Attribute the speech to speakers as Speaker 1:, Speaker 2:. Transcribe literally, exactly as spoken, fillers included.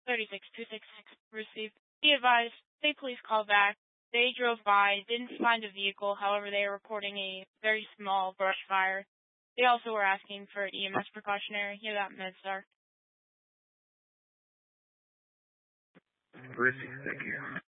Speaker 1: thirty-six two sixty-six received. Be advised, state police called back. They drove by, didn't find a vehicle. However, they are reporting a very small brush fire. They also were asking for E M S precautionary. Hear that, MedStar.
Speaker 2: Received, thank you.